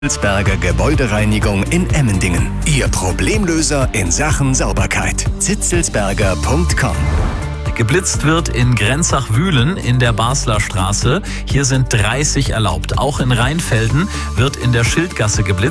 Zitzelsberger Gebäudereinigung in Emmendingen. Ihr Problemlöser in Sachen Sauberkeit. Zitzelsberger.com. Geblitzt wird in Grenzach-Wühlen in der Basler Straße. Hier sind 30 erlaubt. Auch in Rheinfelden wird in der Schildgasse geblitzt.